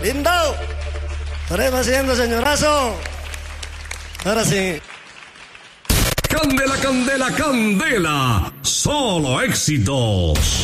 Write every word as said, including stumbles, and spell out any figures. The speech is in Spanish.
Lindo. Estaremos haciendo, señorazo. Ahora sí. Candela, candela, candela. Solo éxitos.